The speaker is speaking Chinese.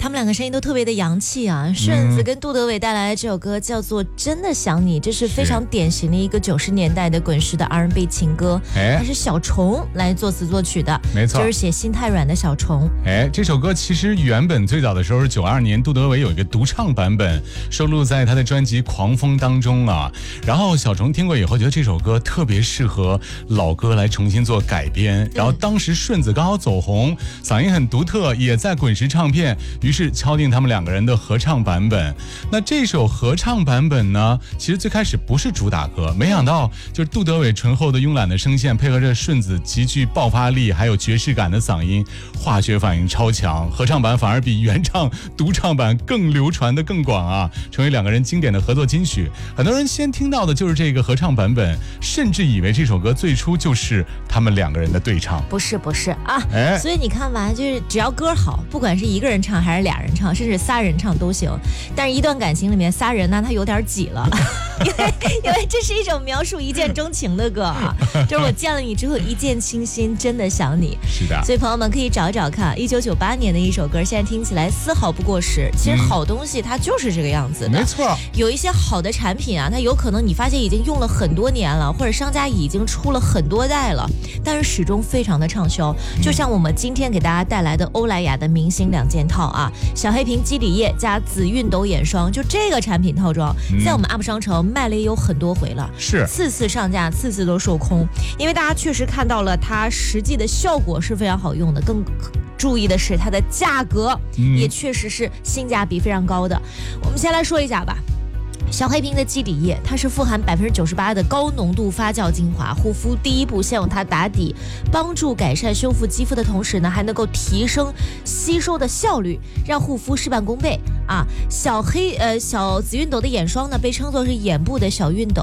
们两个声音都特别的洋气啊。顺子跟杜德伟带来的这首歌叫做《真的想你》，这是非常典型的一个90年代的滚石的 R&B 情歌，它是小虫来作词作曲的， 没错， 就是写心太软的小虫。 这首歌其实原本最早的时候是92年杜德伟有一个独唱版本，收录在他的专辑《狂风》当中啊。然后小虫听过以后觉得这首歌特别适合老歌来重新做改编，然后当时顺子刚好走红，嗓音很独特，也在滚石唱片，于是敲定他们两个人的合唱版本。那这首合唱版本呢，其实最开始不是主打歌，没想到就是杜德伟醇厚的慵懒的声线，配合着顺子极具爆发力还有爵士感的嗓音，化学反应超强，合唱版反而比原唱独唱版更流传的更广啊，成为两个人经典的合作金曲。很多人先听到的就是这个合唱版本，甚至以为这首歌最初就是他们两个人的对唱。 不是啊，所以你看吧，就是只要歌好，不管是一个人唱还是俩人唱，甚至仨人唱都行。但是一段感情里面仨人呢，他有点挤了，因为这是一首描述一见钟情的歌啊，就是我见了你之后一见倾心，真的想你。 是的， 所以朋友们可以找一找看，1998年的一首歌，现在听起来丝毫不过时。其实好东西它就是这个样子的， 没错。 有一些好的产品啊，它有可能你发现已经用了很多年了，或者商家已经出了很多代了，但是始终非常的畅销。就像我们今天给大家带来的欧莱雅的明星2件套啊，小黑瓶基底液加紫熨斗眼霜，就这个产品套装，在我们 UP 商城卖了也有很多回了， 是次次上架，次次都售空，因为大家确实看到了它实际的效果是非常好用的，更注意的是它的价格也确实是性价比非常高的。我们先来说一下吧。小黑瓶的基底液，它是富含98%的高浓度发酵精华，护肤第一步先用它打底，帮助改善修复肌肤的同时呢，还能够提升吸收的效率，让护肤事半功倍啊。小紫熨斗的眼霜呢，被称作是眼部的小熨斗，